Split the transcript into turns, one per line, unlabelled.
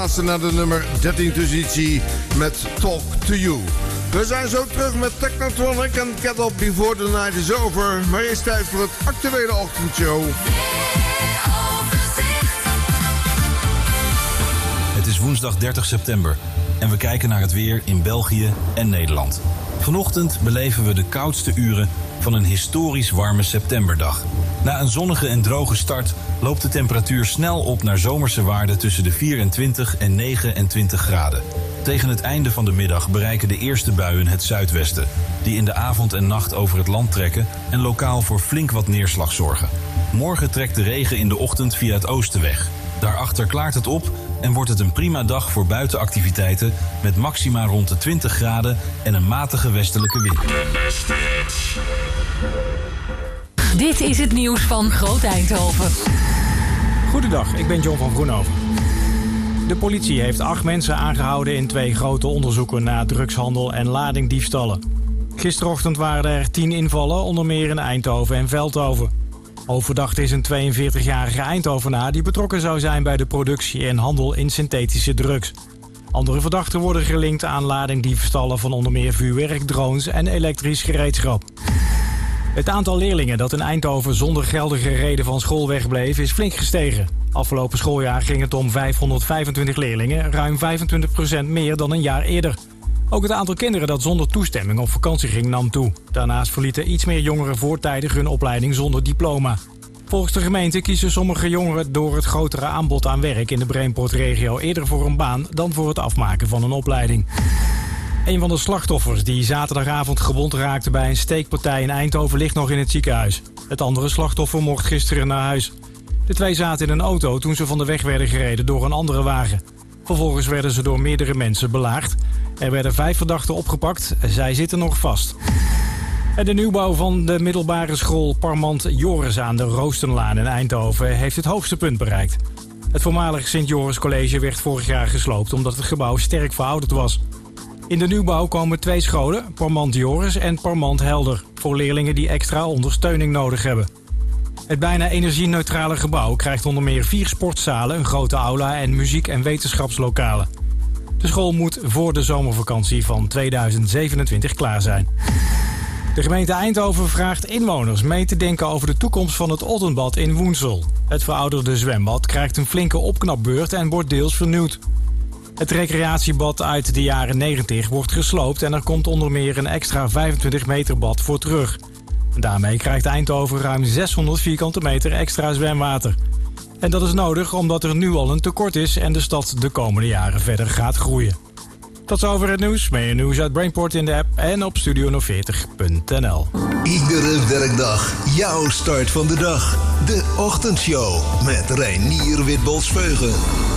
Naar de nummer 13 positie met Talk to You. We zijn zo terug met Technotronic en Get Up Before the Night is Over. Maar eerst tijd voor het actuele ochtendshow.
Het is woensdag 30 september en we kijken naar het weer in België en Nederland. Vanochtend beleven we de koudste uren van een historisch warme septemberdag. Na een zonnige en droge start loopt de temperatuur snel op naar zomerse waarden tussen de 24 en 29 graden. Tegen het einde van de middag bereiken de eerste buien het zuidwesten, die in de avond en nacht over het land trekken en lokaal voor flink wat neerslag zorgen. Morgen trekt de regen in de ochtend via het oosten weg. Daarachter klaart het op en wordt het een prima dag voor buitenactiviteiten met maxima rond de 20 graden en een matige westelijke wind.
Dit is het nieuws van Groot Eindhoven.
Goedendag, ik ben John van Groenhoven. De politie heeft 8 mensen aangehouden in 2 grote onderzoeken naar drugshandel en ladingdiefstallen. Gisterochtend waren er 10 invallen, onder meer in Eindhoven en Veldhoven. Hoofdverdachte is een 42-jarige Eindhovenaar die betrokken zou zijn bij de productie en handel in synthetische drugs. Andere verdachten worden gelinkt aan ladingdiefstallen van onder meer vuurwerk, drones en elektrisch gereedschap. Het aantal leerlingen dat in Eindhoven zonder geldige reden van school wegbleef is flink gestegen. Afgelopen schooljaar ging het om 525 leerlingen, ruim 25% meer dan een jaar eerder. Ook het aantal kinderen dat zonder toestemming op vakantie ging nam toe. Daarnaast verlieten iets meer jongeren voortijdig hun opleiding zonder diploma. Volgens de gemeente kiezen sommige jongeren door het grotere aanbod aan werk in de Brainport-regio eerder voor een baan dan voor het afmaken van een opleiding. Een van de slachtoffers die zaterdagavond gewond raakte bij een steekpartij in Eindhoven ligt nog in het ziekenhuis. Het andere slachtoffer mocht gisteren naar huis. De 2 zaten in een auto toen ze van de weg werden gereden door een andere wagen. Vervolgens werden ze door meerdere mensen belaagd. Er werden 5 verdachten opgepakt. Zij zitten nog vast. En de nieuwbouw van de middelbare school Parmant Joris aan de Roostenlaan in Eindhoven heeft het hoogste punt bereikt. Het voormalig Sint-Joris College werd vorig jaar gesloopt omdat het gebouw sterk verouderd was. In de nieuwbouw komen 2 scholen, Parmant Joris en Parmant Helder, voor leerlingen die extra ondersteuning nodig hebben. Het bijna energie-neutrale gebouw krijgt onder meer 4 sportzalen, een grote aula en muziek- en wetenschapslokalen. De school moet voor de zomervakantie van 2027 klaar zijn. De gemeente Eindhoven vraagt inwoners mee te denken over de toekomst van het Ottenbad in Woensel. Het verouderde zwembad krijgt een flinke opknapbeurt en wordt deels vernieuwd. Het recreatiebad uit de jaren 90 wordt gesloopt en er komt onder meer een extra 25 meter bad voor terug. Daarmee krijgt Eindhoven ruim 600 vierkante meter extra zwemwater. En dat is nodig omdat er nu al een tekort is en de stad de komende jaren verder gaat groeien. Tot zover het nieuws. Meer nieuws uit Brainport in de app en op studio040.nl.
Iedere werkdag jouw start van de dag. De ochtendshow met Reinier Witbols-Veugen.